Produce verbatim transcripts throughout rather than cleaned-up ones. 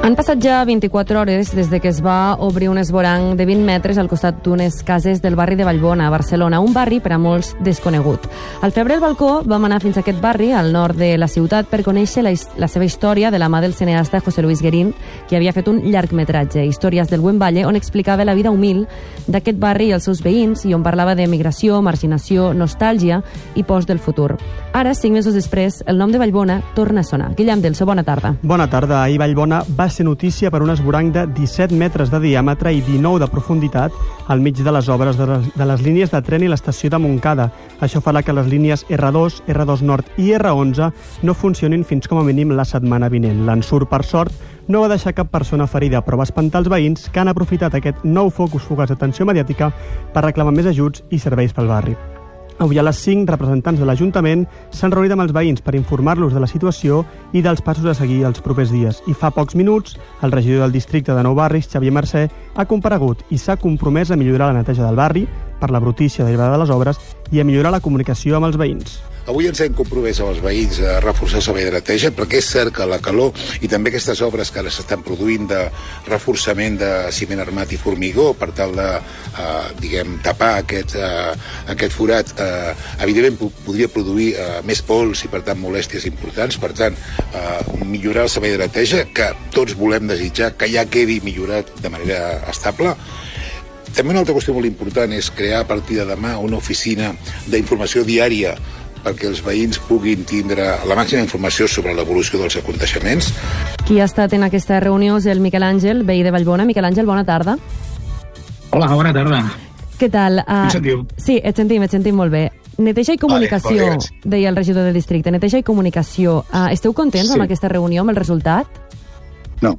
Han passat ja vint-i-quatre hores des de que es va obrir un esvoranc de vint metres al costat d'unes cases del barri de Vallbona, a Barcelona, un barri per a molts desconegut. Al Febrer el Balcó vam anar fins a aquest barri, al nord de la ciutat, per conèixer la, la seva història de la mà del cineasta José Luis Guerín, que havia fet un llargmetratge, Històries del Buen Valle, on explicava la vida humil d'aquest barri i els seus veïns, i on parlava de migració, marginació, nostàlgia i post del futur. Ara, cinc mesos després, el nom de Vallbona torna a sonar. Guillem Delso, bona tarda. Bona tarda. Ahir Vallbona va ser notícia per un esvoranc de disset metres de diàmetre i dinou de profunditat al mig de les obres de les, de les línies de tren i l'estació de Montcada. Això farà que les línies erre dos, erre dos Nord i erre onze no funcionin fins com a mínim la setmana vinent. L'ensurt, per sort, no va deixar cap persona ferida, però va espantar els veïns que han aprofitat aquest nou focus fugaç d'atenció mediàtica per reclamar més ajuts i serveis pel barri. Avui a les cinc, representants de l'Ajuntament s'han reunit amb els veïns per informar-los de la situació i dels passos a seguir els propers dies. I fa pocs minuts, el regidor del districte de Nou Barris, Xavier Mercè, ha comparegut i s'ha compromès a millorar la neteja del barri per la brutícia derivada de les obres i a millorar la comunicació amb els veïns. Avui ens hem compromès amb els veïns a reforçar el servei de neteja, perquè és cert que la calor i també aquestes obres que ara s'estan produint de reforçament de ciment armat i formigó per tal de, eh, diguem, tapar aquest, eh, aquest forat, eh, evidentment podria produir eh, més pols i, per tant, molèsties importants. Per tant, eh, millorar el servei de neteja, que tots volem desitjar que ja quedi millorat de manera estable. També una altra qüestió molt important és crear a partir de demà una oficina d'informació diària perquè els veïns puguin tindre la màxima informació sobre l'evolució dels aconteixements. Qui ha estat en aquesta reunió és el Miquel Àngel, veí de Vallbona. Miquel Àngel, bona tarda. Hola, bona tarda. Què tal? Uh, em sentiu? Sí, et sentim, et sentim molt bé. Neteja i comunicació, vale, vale, deia el regidor del districte. Neteja i comunicació. Uh, esteu contents sí. amb aquesta reunió, amb el resultat? No.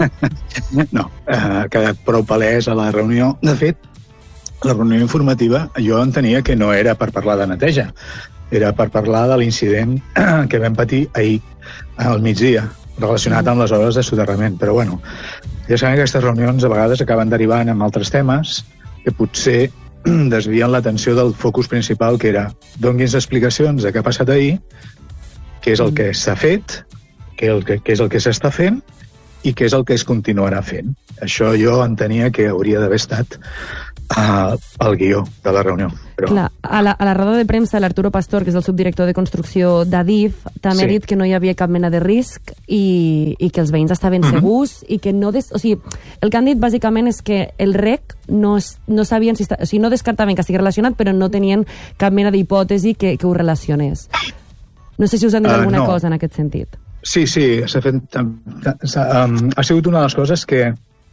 no. Uh, ha quedat prou palès a la reunió. De fet, la reunió informativa jo entenia que no era per parlar de neteja. Era per parlar de l'incident que vam patir ahir al migdia, relacionat amb les obres de soterrament. Però, bueno, ja sabem que aquestes reunions a vegades acaben derivant en altres temes que potser desvien l'atenció del focus principal, que era dongui'ns explicacions de què ha passat ahir, què és el que s'ha fet, què, el que, què és el que s'està fent i què és el que es continuarà fent. Això jo entenia que hauria d'haver estat uh, el guió de la reunió. Però... Clar, a la, a la roda de premsa l'Arturo Pastor, que és el subdirector de construcció d'Adif, també sí. ha dit que no hi havia cap mena de risc i, i que els veïns estaven uh-huh. segurs i que no... Des... O sigui, el que han dit bàsicament és que el rec no, es, no sabien si... Està... O sigui, no descartaven que estigui relacionat, però no tenien cap mena d'hipòtesi que, que ho relacionés. No sé si us han dit uh, alguna no. cosa en aquest sentit. Sí, sí, s'ha fet... S'ha, um, ha sigut una de les coses que,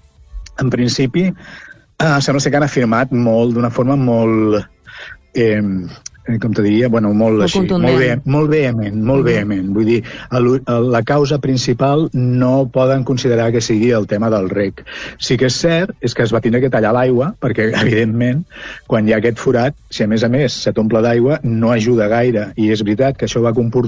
en principi, uh, sembla ser que han afirmat molt, d'una forma molt... Eh, com te diria, bueno, molt, molt així, molt, ve, molt vehement, molt vehement. Vull dir, el, el, la causa principal no poden considerar que sigui el tema del rec. Sí que és cert és que es va tindre que tallar l'aigua, perquè, evidentment, quan hi ha aquest forat, si a més a més se t'omple d'aigua, no ajuda gaire. I és veritat que això va comportar